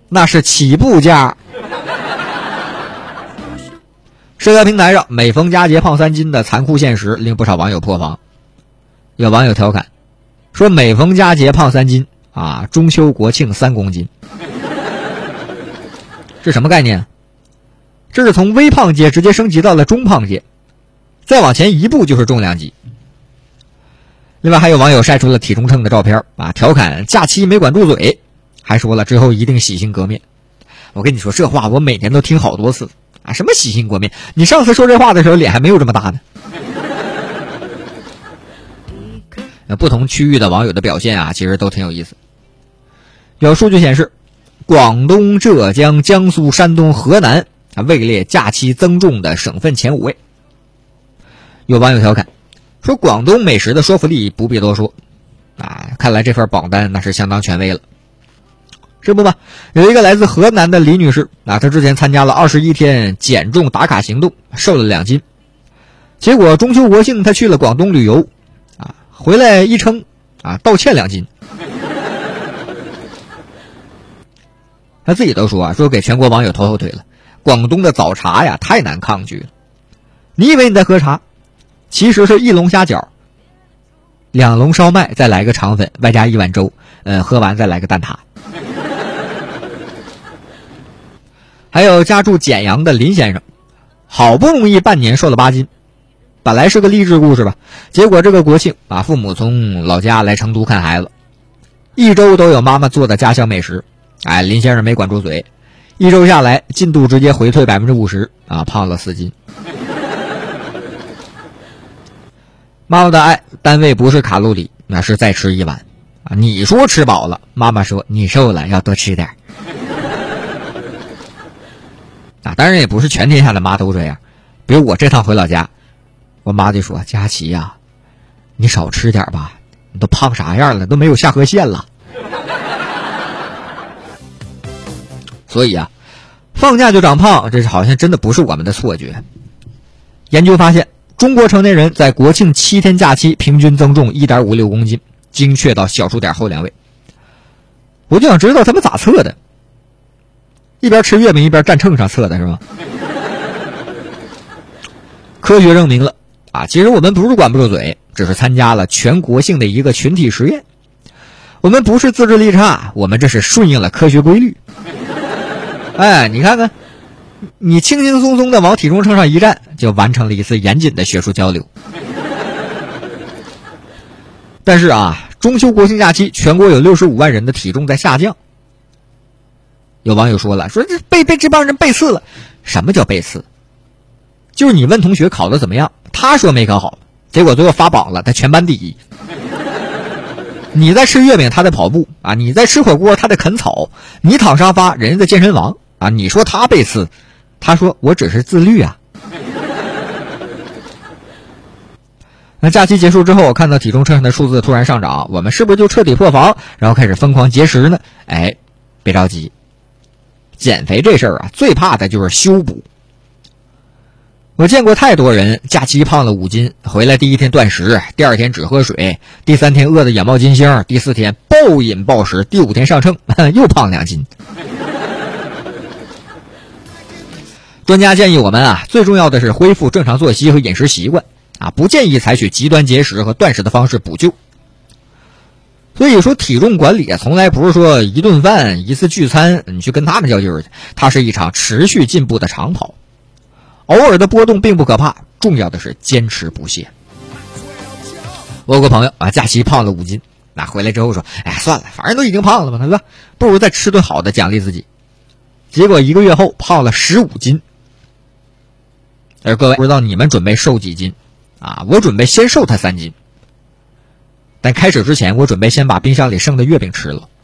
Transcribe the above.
那是起步价。社交平台上每逢佳节胖3斤的残酷现实令不少网友破防。有网友调侃说，每逢佳节胖3斤啊，中秋国庆3公斤。这什么概念？这是从微胖界直接升级到了中胖界，再往前一步就是重量级。另外还有网友晒出了体重秤的照片啊，调侃假期没管住嘴，还说了之后一定洗心革面。我跟你说，这话我每年都听好多次啊！什么洗心革面？你上次说这话的时候脸还没有这么大呢。不同区域的网友的表现啊，其实都挺有意思。有数据显示，广东、浙江、江苏、山东、河南位列假期增重的省份前5位。有网友调侃说，广东美食的说服力不必多说啊，看来这份榜单那是相当权威了。这不嘛，有一个来自河南的李女士啊，她之前参加了21天减重打卡行动，瘦了2斤。结果中秋国庆她去了广东旅游啊，回来一称啊，倒欠2斤。她自己都说啊，说给全国网友拖后腿了。广东的早茶呀，太难抗拒了。你以为你在喝茶，其实是1笼虾饺，2笼烧麦，再来个肠粉，外加1碗粥，喝完再来个蛋挞。还有家住简阳的林先生，好不容易半年瘦了8斤，本来是个励志故事吧，结果这个国庆啊，父母从老家来成都看孩子，1周都有妈妈做的家乡美食。哎，林先生没管住嘴，1周下来进度直接回退50%啊，胖了4斤。妈妈的爱单位不是卡路里，那是再吃1碗啊。你说吃饱了，妈妈说你瘦了要多吃点啊。当然也不是全天下的妈都这样，比如我这趟回老家，我妈就说，佳琪呀，你少吃点吧，你都胖啥样了，都没有下颌线了。所以啊，放假就长胖，这好像真的不是我们的错觉。研究发现，中国成年人在国庆7天假期平均增重 1.56 公斤，精确到小数点后2位。我就想知道他们咋测的，一边吃月饼一边站秤上测的是吗？科学证明了啊，其实我们不是管不住嘴，只是参加了全国性的一个群体实验。我们不是自制力差，我们这是顺应了科学规律。哎，你看看，你轻轻松松的往体重秤上一站，就完成了一次严谨的学术交流。但是啊，中秋国庆假期全国有65万人的体重在下降。有网友说了，说这被这帮人背刺了。什么叫背刺？就是你问同学考得怎么样，他说没考好，结果最后发榜了，他全班第1。你在吃月饼，他在跑步啊；你在吃火锅，他在啃草；你躺沙发，人家在健身房啊。你说他背刺，他说我只是自律啊。那假期结束之后，我看到体重秤上的数字突然上涨，我们是不是就彻底破防，然后开始疯狂节食呢？哎，别着急，减肥这事儿啊，最怕的就是修补。我见过太多人假期胖了5斤，回来第1天断食，第2天只喝水，第3天饿得眼冒金星，第4天暴饮暴食，第5天上秤又胖2斤。专家建议我们啊，最重要的是恢复正常作息和饮食习惯啊，不建议采取极端节食和断食的方式补救。所以说体重管理啊，从来不是说一顿饭一次聚餐你去跟他们较劲儿去，它是一场持续进步的长跑。偶尔的波动并不可怕，重要的是坚持不懈。我有个朋友啊，假期胖了5斤，那回来之后说，哎，算了，反正都已经胖了嘛，对吧？不如再吃顿好的奖励自己。结果1个月后胖了15斤。而各位不知道你们准备瘦几斤啊？我准备先瘦他3斤，但开始之前我准备先把冰箱里剩的月饼吃了。